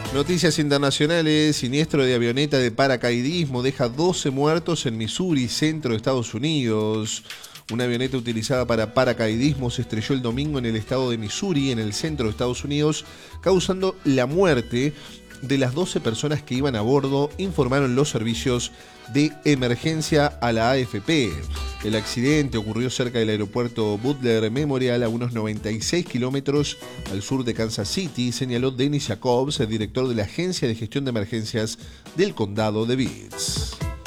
Noticias internacionales. Siniestro de avioneta de paracaidismo deja 12 muertos en Missouri, centro de Estados Unidos. Una avioneta utilizada para paracaidismo se estrelló el domingo en el estado de Missouri, en el centro de Estados Unidos, causando la muerte de las 12 personas que iban a bordo, informaron los servicios de emergencia a la AFP. El accidente ocurrió cerca del aeropuerto Butler Memorial, a unos 96 kilómetros al sur de Kansas City, señaló Dennis Jacobs, el director de la Agencia de Gestión de Emergencias del Condado de Beats.